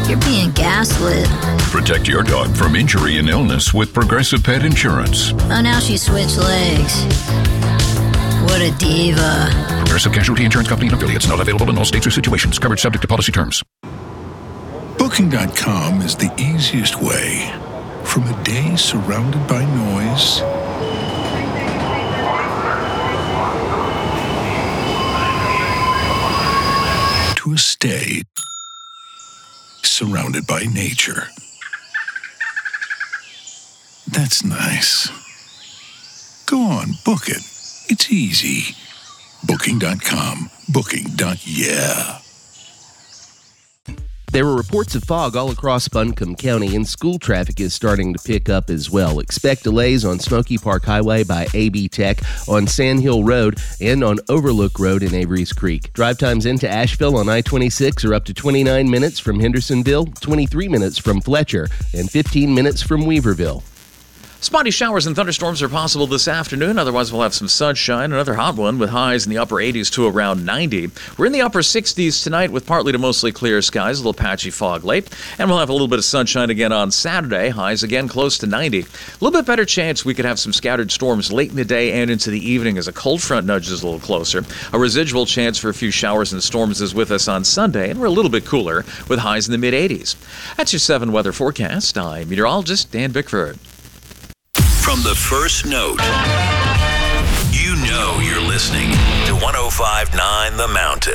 You're being gaslit. Protect your dog from injury and illness with Progressive Pet Insurance. Oh, now she switched legs. What a diva. Progressive Casualty Insurance Company and affiliates. Not available in all states or situations. Coverage subject to policy terms. Booking.com is the easiest way. From a day surrounded by noise to a stay surrounded by nature. That's nice. Go on, book it. It's easy. Booking.com. Booking.yeah. There were reports of fog all across Buncombe County, and school traffic is starting to pick up as well. Expect delays on Smoky Park Highway by AB Tech, on Sand Hill Road, and on Overlook Road in Avery's Creek. Drive times into Asheville on I-26 are up to 29 minutes from Hendersonville, 23 minutes from Fletcher, and 15 minutes from Weaverville. Spotty showers and thunderstorms are possible this afternoon. Otherwise, we'll have some sunshine, another hot one with highs in the upper 80s to around 90. We're in the upper 60s tonight with partly to mostly clear skies, a little patchy fog late. And we'll have a little bit of sunshine again on Saturday, highs again close to 90. A little bit better chance we could have some scattered storms late in the day and into the evening as a cold front nudges a little closer. A residual chance for a few showers and storms is with us on Sunday, and we're a little bit cooler with highs in the mid-80s. That's your 7 weather forecast. I'm meteorologist Dan Bickford. From the first note, you know you're listening to 105.9 The Mountain.